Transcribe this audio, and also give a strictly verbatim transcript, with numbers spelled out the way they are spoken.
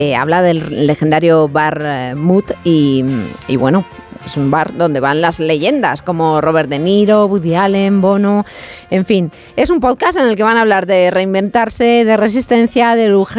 Eh, habla del legendario bar eh, Mood y, y bueno, es un bar donde van las leyendas como Robert De Niro, Woody Allen, Bono, en fin. Es un podcast en el que van a hablar de reinventarse, de resistencia, de